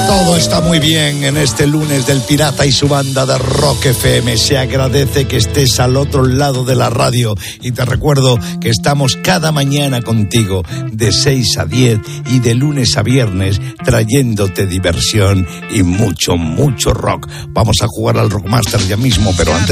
Todo está muy bien en este lunes del Pirata y su banda de Rock FM. Se agradece que estés al otro lado de la radio y te recuerdo que estamos cada mañana contigo de 6 a 10 y de lunes a viernes trayéndote diversión y mucho rock. Vamos a jugar al Rockmaster ya mismo, pero antes